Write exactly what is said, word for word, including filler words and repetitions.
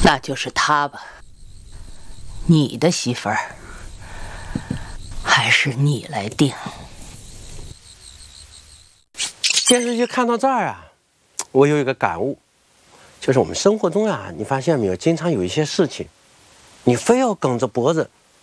那就是她吧。你的媳妇儿，还是你来定。 电视剧看到这儿啊，我有一个感悟，就是我们生活中啊，你发现没有，经常有一些事情，你非要梗着脖子